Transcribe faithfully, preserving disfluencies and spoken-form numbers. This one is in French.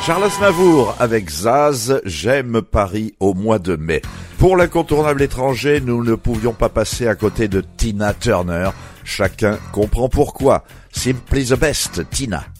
Charles Aznavour avec Zaz, j'aime Paris au mois de mai. Pour l'incontournable étranger, nous ne pouvions pas passer à côté de Tina Turner. Chacun comprend pourquoi. Simply the best, Tina.